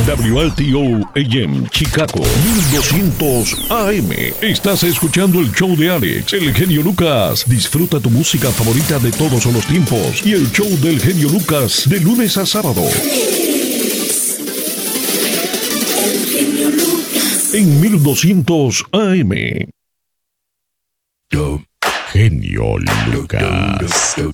WRTO AM Chicago 1200 AM. Estás escuchando el show de Alex, el genio Lucas. Disfruta tu música favorita de todos los tiempos y el show del genio Lucas de lunes a sábado. En 1200 AM. Genio Lucas.